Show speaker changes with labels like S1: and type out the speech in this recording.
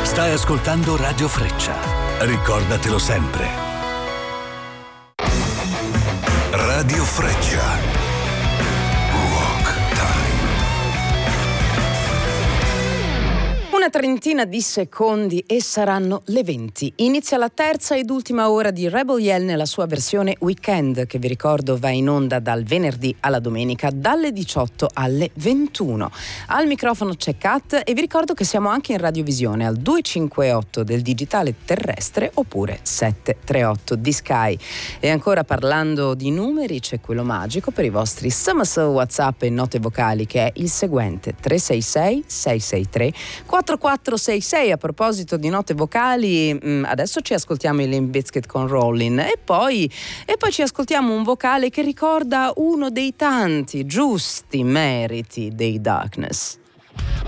S1: Stai ascoltando Radio Freccia. Ricordatelo sempre. Radio Freccia.
S2: Una trentina di secondi e saranno le 20. Inizia la terza ed ultima ora di Rebel Yell nella sua versione weekend, che vi ricordo va in onda dal venerdì alla domenica dalle 18 alle 21. Al microfono c'è Kat e vi ricordo che siamo anche in radiovisione al 258 del digitale terrestre oppure 738 di Sky. E ancora parlando di numeri, c'è quello magico per i vostri SMS, WhatsApp e note vocali, che è il seguente: 366 663 4466. A proposito di note vocali, adesso ci ascoltiamo i Limp Bizkit con Rollin' e poi ci ascoltiamo un vocale che ricorda uno dei tanti giusti meriti dei Darkness.